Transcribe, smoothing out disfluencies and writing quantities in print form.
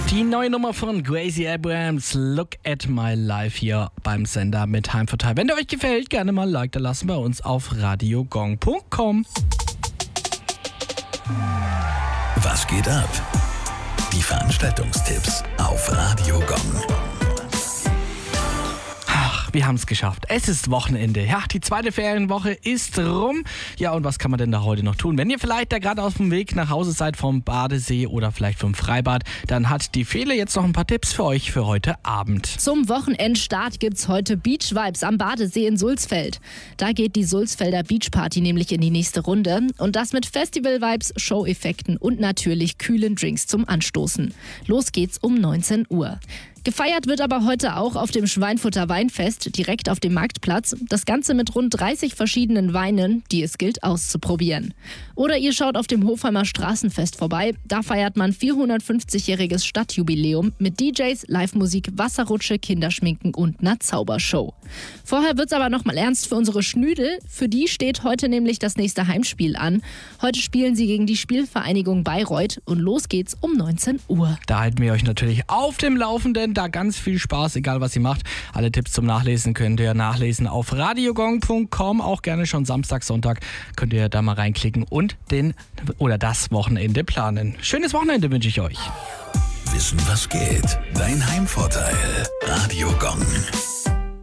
Die neue Nummer von Gracie Abrams, Look at My Life, hier beim Sender mit Heimvorteil. Wenn der euch gefällt, gerne mal ein Like da lassen bei uns auf radiogong.com. Was geht ab? Die Veranstaltungstipps auf Radio Gong. Wir haben es geschafft. Es ist Wochenende. Ja, die zweite Ferienwoche ist rum. Ja, und was kann man denn da heute noch tun? Wenn ihr vielleicht da gerade auf dem Weg nach Hause seid vom Badesee oder vielleicht vom Freibad, dann hat die Fele jetzt noch ein paar Tipps für euch für heute Abend. Zum Wochenendstart gibt's heute Beach Vibes am Badesee in Sulzfeld. Da geht die Sulzfelder Beach Party nämlich in die nächste Runde. Und das mit Festival-Vibes, Show-Effekten und natürlich kühlen Drinks zum Anstoßen. Los geht's um 19 Uhr. Gefeiert wird aber heute auch auf dem Schweinfurter Weinfest, direkt auf dem Marktplatz. Das Ganze mit rund 30 verschiedenen Weinen, die es gilt auszuprobieren. Oder ihr schaut auf dem Hofheimer Straßenfest vorbei. Da feiert man 450-jähriges Stadtjubiläum mit DJs, Live-Musik, Wasserrutsche, Kinderschminken und einer Zaubershow. Vorher wird's aber nochmal ernst für unsere Schnüdel. Für die steht heute nämlich das nächste Heimspiel an. Heute spielen sie gegen die Spielvereinigung Bayreuth und los geht's um 19 Uhr. Da halten wir euch natürlich auf dem Laufenden. Da ganz viel Spaß, egal was ihr macht. Alle Tipps zum Nachlesen könnt ihr nachlesen auf radiogong.com. Auch gerne schon Samstag, Sonntag könnt ihr da mal reinklicken und das Wochenende planen. Schönes Wochenende wünsche ich euch. Wissen, was geht? Dein Heimvorteil. Radio Gong.